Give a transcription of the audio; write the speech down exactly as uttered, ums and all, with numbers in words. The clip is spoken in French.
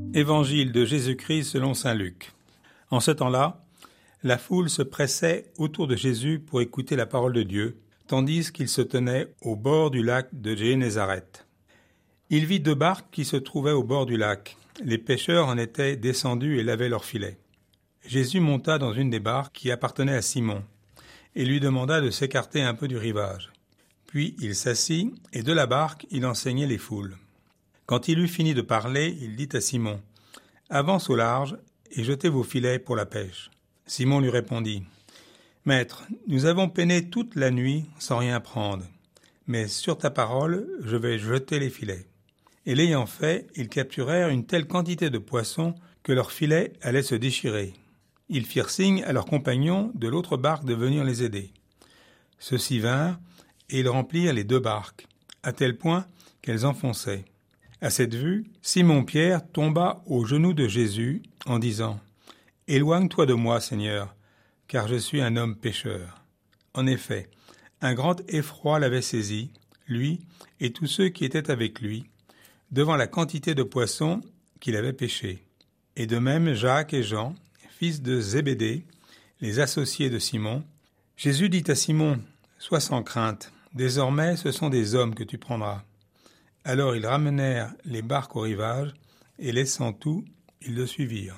Évangile de Jésus-Christ selon saint Luc. En ce temps-là, la foule se pressait autour de Jésus pour écouter la parole de Dieu, tandis qu'il se tenait au bord du lac de Génézareth. Il vit deux barques qui se trouvaient au bord du lac. Les pêcheurs en étaient descendus et lavaient leurs filets. Jésus monta dans une des barques qui appartenait à Simon et lui demanda de s'écarter un peu du rivage. Puis il s'assit et de la barque il enseignait les foules. Quand il eut fini de parler, il dit à Simon : « Avance au large et jetez vos filets pour la pêche. » Simon lui répondit : « Maître, nous avons peiné toute la nuit sans rien prendre, mais sur ta parole, je vais jeter les filets. » Et l'ayant fait, ils capturèrent une telle quantité de poissons que leurs filets allaient se déchirer. Ils firent signe à leurs compagnons de l'autre barque de venir les aider. Ceux-ci vinrent et ils remplirent les deux barques, à tel point qu'elles enfonçaient. À cette vue, Simon-Pierre tomba aux genoux de Jésus en disant : « Éloigne-toi de moi, Seigneur, car je suis un homme pécheur. » En effet, un grand effroi l'avait saisi, lui et tous ceux qui étaient avec lui, devant la quantité de poissons qu'il avait pêchés. Et de même Jacques et Jean, fils de Zébédée, les associés de Simon. Jésus dit à Simon : « Sois sans crainte, désormais ce sont des hommes que tu prendras. » Alors ils ramenèrent les barques au rivage, et laissant tout, ils le suivirent.